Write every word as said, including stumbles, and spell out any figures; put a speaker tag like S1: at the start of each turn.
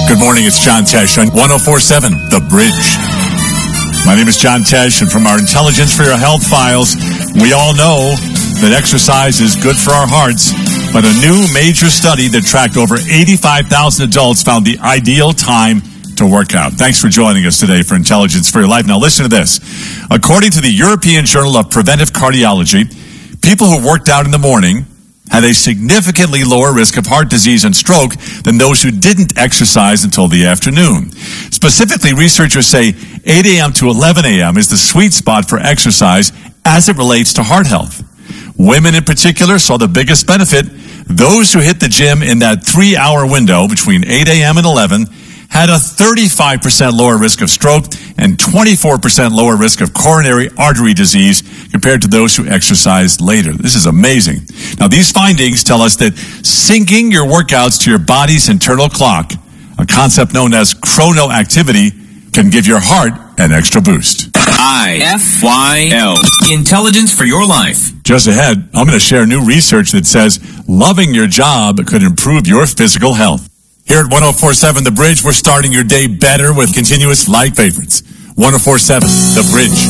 S1: Good morning, it's John Tesh on one oh four point seven, The Bridge. My name is John Tesh, and from our Intelligence for Your Health files, we all know that exercise is good for our hearts, but a new major study that tracked over eighty-five thousand adults found the ideal time to work out. Thanks for joining us today for Intelligence for Your Life. Now listen to this. According to the European Journal of Preventive Cardiology, people who worked out in the morning had a significantly lower risk of heart disease and stroke than those who didn't exercise until the afternoon. Specifically, researchers say eight a.m. to eleven a.m. is the sweet spot for exercise as it relates to heart health. Women in particular saw the biggest benefit. Those who hit the gym in that three-hour window between eight a.m. and eleven had a thirty-five percent lower risk of stroke and twenty-four percent lower risk of coronary artery disease compared to those who exercised later. This is amazing. Now, these findings tell us that syncing your workouts to your body's internal clock, a concept known as chronoactivity, can give your heart an extra boost.
S2: I F Y L. Intelligence for your life.
S1: Just ahead, I'm going to share new research that says loving your job could improve your physical health. Here at one oh four point seven The Bridge, we're starting your day better with continuous live favorites. one oh four point seven The Bridge.